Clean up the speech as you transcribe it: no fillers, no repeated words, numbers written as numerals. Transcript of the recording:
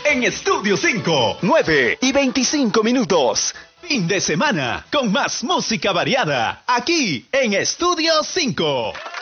en Estudio 5. 9:25. Fin de semana con más música variada aquí en Estudio 5.